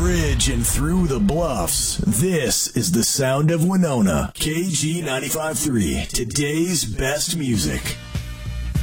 bridge and through the bluffs, this is the sound of Winona. KG 95.3, today's best music.